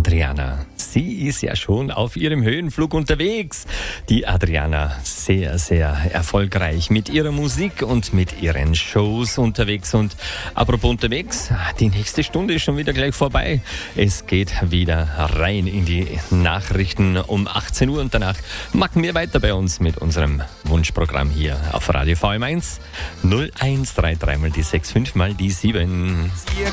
Adriana. Sie ist ja schon auf ihrem Höhenflug unterwegs. Die Adriana, sehr, sehr erfolgreich mit ihrer Musik und mit ihren Shows unterwegs. Und apropos unterwegs, die nächste Stunde ist schon wieder gleich vorbei. Es geht wieder rein in die Nachrichten um 18 Uhr und danach machen wir weiter bei uns mit unserem Wunschprogramm hier auf Radio VM1 0133 mal die 65 mal die 7.